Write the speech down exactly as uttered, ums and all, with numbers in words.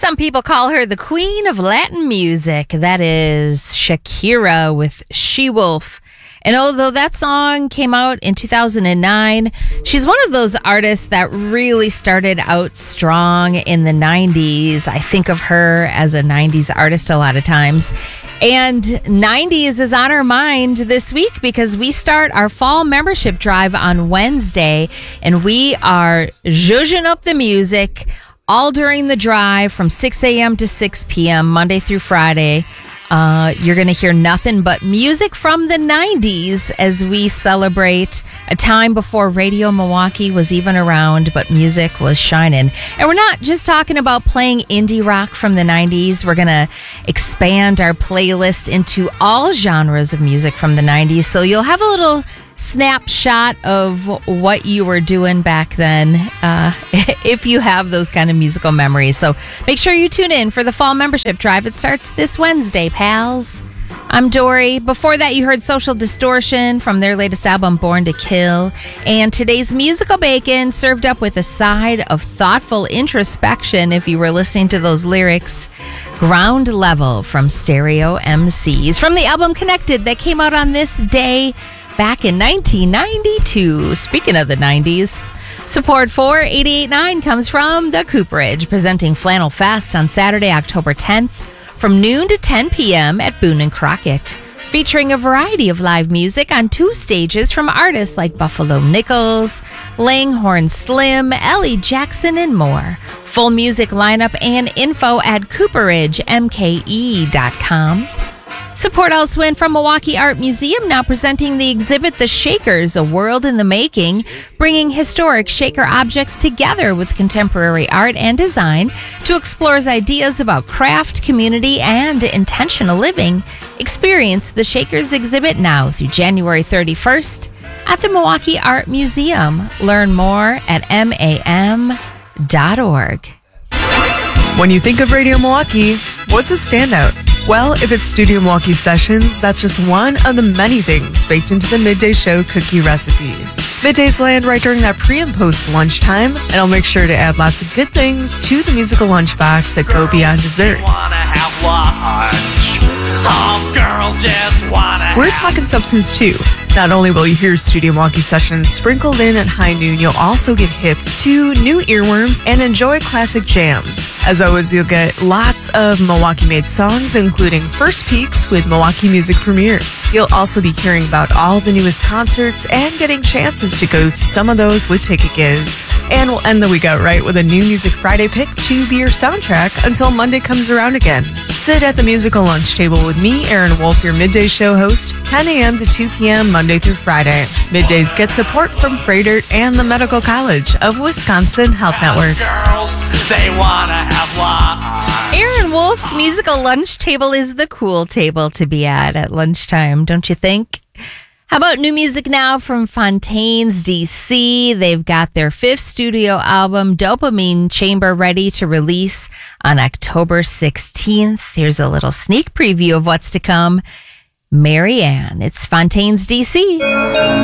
Some people call her the queen of Latin music. That is Shakira with She Wolf. And although that song came out in two thousand nine, she's one of those artists that really started out strong in the nineties. I think of her as a nineties artist a lot of times. And nineties is on our mind this week because we start our fall membership drive on Wednesday, and we are zhuzhing up the music all during the drive from six a.m. to six p.m. Monday through Friday. Uh, you're going to hear nothing but music from the nineties as we celebrate a time before Radio Milwaukee was even around, but music was shining. And we're not just talking about playing indie rock from the nineties. We're going to expand our playlist into all genres of music from the nineties. So you'll have a little snapshot of what you were doing back then, uh, if you have those kind of musical memories. So make sure you tune in for the fall membership drive. It starts this Wednesday, pals. I'm Dory. Before that, you heard Social Distortion from their latest album, Born to Kill. And today's musical bacon served up with a side of thoughtful introspection, if you were listening to those lyrics. Ground Level from Stereo M Cs from the album Connected that came out on this day back in nineteen ninety-two. Speaking of the nineties, support for eighty-eight point nine comes from the Cooperage, presenting Flannel Fest on Saturday, October tenth from noon to ten p.m. at Boone and Crockett, featuring a variety of live music on two stages from artists like Buffalo Nichols, Langhorne Slim, Ellie Jackson, and more. Full music lineup and info at cooperage m k e dot com. Support also in from Milwaukee Art Museum, now presenting the exhibit The Shakers, A World in the Making, bringing historic Shaker objects together with contemporary art and design to explore ideas about craft, community, and intentional living. Experience the Shakers exhibit now through January thirty-first at the Milwaukee Art Museum. Learn more at m a m dot org. When you think of Radio Milwaukee, what's a standout? Well, if it's Studio Milwaukee Sessions, that's just one of the many things baked into the Midday Show cookie recipe. Middays land right during that pre and post lunchtime, and I'll make sure to add lots of good things to the musical lunchbox that go beyond dessert. We're talking substance too. Not only will you hear Studio Milwaukee Sessions sprinkled in at high noon, you'll also get hipped to new earworms and enjoy classic jams. As always, you'll get lots of Milwaukee-made songs, including first peeks with Milwaukee music premieres. You'll also be hearing about all the newest concerts and getting chances to go to some of those with ticket gives. And we'll end the week out right with a new Music Friday pick to be your soundtrack until Monday comes around again. Sit at the musical lunch table with me, Aaron Wolf, your Midday Show host, ten a.m. to two p.m. Monday through Friday. Middays get support from Freighter and the Medical College of Wisconsin Health Network. Girls, they wanna have lunch. Aaron Wolf's musical lunch table is the cool table to be at at lunchtime, don't you think? How about new music now from Fontaines D C? They've got their fifth studio album, Dopamine Chamber, ready to release on October sixteenth. Here's a little sneak preview of what's to come. Marianne, it's Fontaines D C.